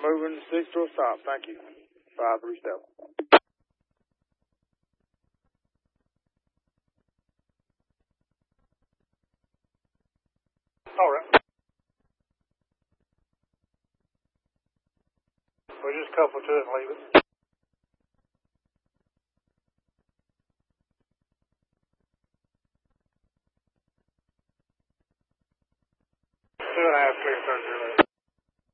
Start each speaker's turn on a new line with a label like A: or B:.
A: moving 6 to a stop. Thank you. 5-3 step. All right. We'll just couple to it and leave it. 2.5 clear 30.